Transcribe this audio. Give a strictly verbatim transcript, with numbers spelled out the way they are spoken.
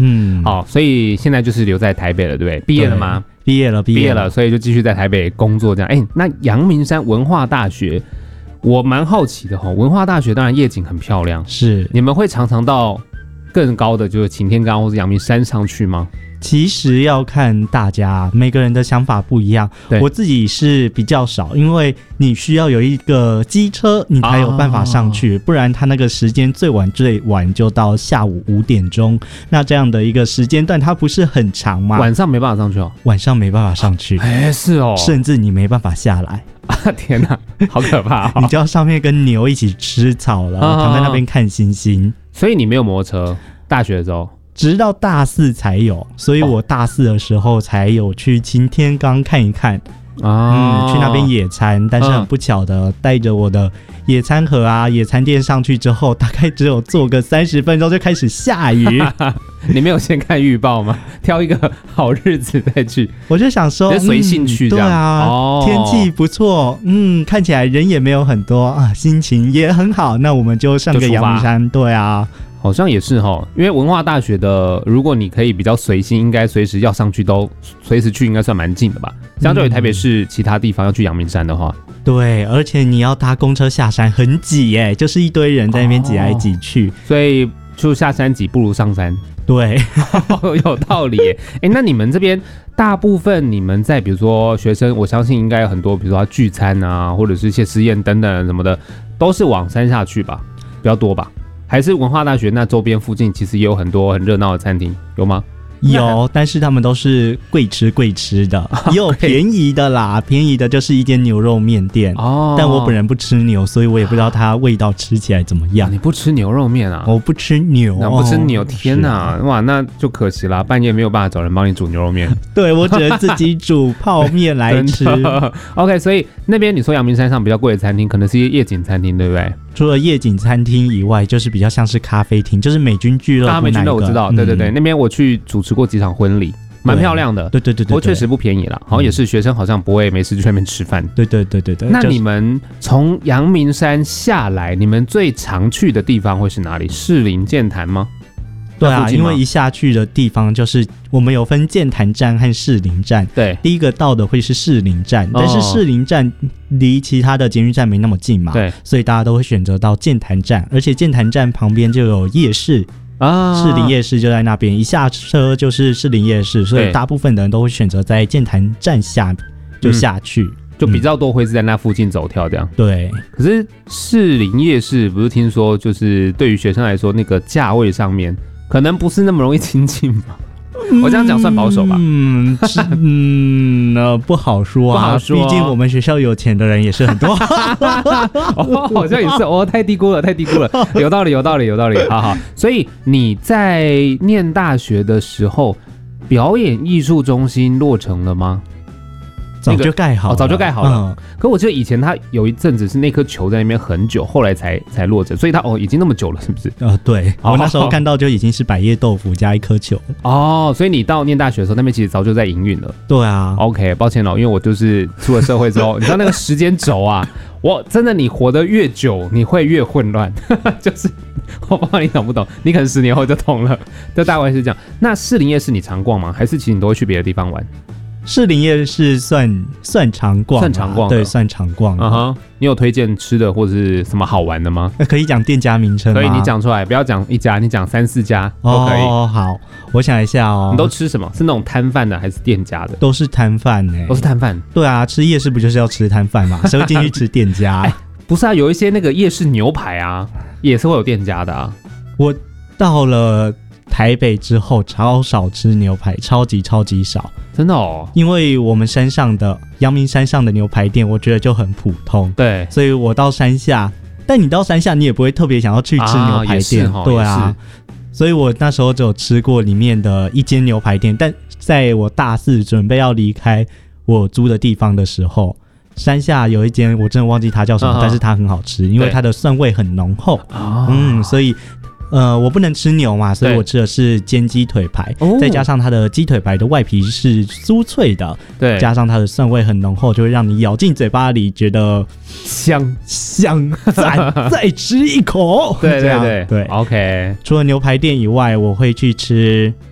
嗯， 好，所以现在就是留在台北了，对不对？毕业了吗？ 毕业了，毕业了， 所以就继续在台北工作这样。哎，那阳明山文化大学，我蛮好奇的哈、哦。文化大学当然夜景很漂亮， 是你们会常常到更高的就是擎天岗或者阳明山上去吗？ 其实要看大家每个人的想法不一样，我自己是比较少，因为你需要有一个机车你才有办法上去、哦、不然它那个时间最晚最晚就到下午五点钟，那这样的一个时间段它不是很长嘛， 晚上没办法上去哦， 晚上没办法上去， 哎、欸、是哦， 甚至你没办法下来啊天哪，好可怕、哦、 你就要上面跟牛一起吃草了、哦、躺在那边看星星。 所以你没有摩托车，大学的时候直到大四才有，所以我大四的时候才有去擎天岗看一看、哦、嗯，去那边野餐，但是很不巧的带着我的野餐盒啊野餐垫上去之后，大概只有坐个三十分钟就开始下雨你没有先看预报吗？挑一个好日子再去。 我就想说随性去这样、 嗯、对啊、哦、天气不错，嗯，看起来人也没有很多啊，心情也很好，那我们就上个阳明山。对啊， 好像也是齁，因为文化大学的，如果你可以比较随性，应该随时要上去都随时去，应该算蛮近的吧？相对于台北市其他地方要去阳明山的话， 对，而且你要搭公车下山很挤耶，就是一堆人在那边挤来挤去、哦， 所以就下山挤不如上山。 对， 有道理耶。哎、欸，那你们这边大部分你们在比如说学生，我相信应该有很多，比如说聚餐啊，或者是一些实验等等什么的，都是往山下去吧，比较多吧？还是文化大学那周边附近其实也有很多很热闹的餐厅，有吗？ 有，但是他们都是贵吃贵吃的，也有便宜的啦，便宜的就是一间牛肉面店哦。但我本人不吃牛，所以我也不知道它味道吃起来怎么样。 啊、你不吃牛肉面啊？ 我不吃牛， 那不吃牛，天哪、啊，哇，那就可惜啦，半夜没有办法找人帮你煮牛肉面。 对，我只能自己煮泡面来吃。 OK， 所以那边你说阳明山上比较贵的餐厅，可能是一些夜景餐厅，对不对？ 除了夜景餐厅以外，就是比较像是咖啡厅，就是美军俱乐部那个。啊， 美军的我知道，对对对，嗯、那边我去主持过几场婚礼，蛮漂亮的。 对对对 对, 对， 不过确实不便宜啦，好像也是学生好像不会没事去那边吃饭。 对对对对对。 那你们从阳明山下来，你们最常去的地方会是哪里？士林剑潭吗？ 对啊，因为一下去的地方就是我们有分剑潭站和士林站。对，第一个到的会是士林站，但是士林站离其他的捷运站没那么近嘛，对，所以大家都会选择到剑潭站，而且剑潭站旁边就有夜市啊，士林夜市就在那边，一下车就是士林夜市，所以大部分的人都会选择在剑潭站下就下去。嗯， 就比较多会是在那附近走跳这样。 对， 可是士林夜市不是听说就是对于学生来说，那个价位上面可能不是那么容易亲近吗？我这样讲算保守吧？ 嗯嗯、呃，不好说啊，毕竟我们学校有钱的人也是很多。 哦，好像也是哦，太低估了，太低估了，有道理，有道理，有道理。好好，所以你在念大学的时候，表演艺术中心落成了吗？ 早就盖好了、那個哦， 早就盖好了。嗯、可我记得以前他有一阵子是那颗球在那边很久，后来才才落成，所以他哦已经那么久了，是不是？ 呃，对，我那时候看到就已经是百叶豆腐加一颗球了。 哦，所以你到念大学的时候，那边其实早就在营运了。 对啊。 OK， 抱歉了，因为我就是出了社会之后，你知道那个时间轴啊，我真的你活得越久，你会越混乱。就是我不知道你懂不懂，你可能十年后就懂了。就大概是这样。那士林夜市你常逛吗？还是其实你都会去别的地方玩？ 士林夜市算算常逛， 算常逛， 对，算常逛。 嗯哼，你有推荐吃的或者是什么好玩的吗？ 可以讲店家名称吗？ 可以，你讲出来，不要讲一家，你讲三四家都可以。 哦，好，我想一下哦。 你都吃什么？是那种摊贩的还是店家的？ 都是摊贩呢， 都是摊贩。 对啊，吃夜市不就是要吃摊贩吗？谁会进去吃店家？哎， 不是啊，有一些那个夜市牛排啊，也是会有店家的啊。 我到了台北之后超少吃牛排，超级超级少， 真的哦。因为我们山上的阳明山上的牛排店，我觉得就很普通，对，所以我到山下，但你到山下你也不会特别想要去吃牛排店，啊、对啊，所以我那时候只有吃过里面的一间牛排店，但在我大四准备要离开我租的地方的时候，山下有一间我真的忘记它叫什么，啊、但是它很好吃，因为它的蒜味很浓厚，嗯，所以。呃，我不能吃牛嘛，所以我吃的是煎鸡腿排，再加上它的鸡腿排的外皮是酥脆的，对，加上它的蒜味很浓厚，就会让你咬进嘴巴里觉得香香赞，再吃一口。对对对对 ，OK。除了牛排店以外，我会去吃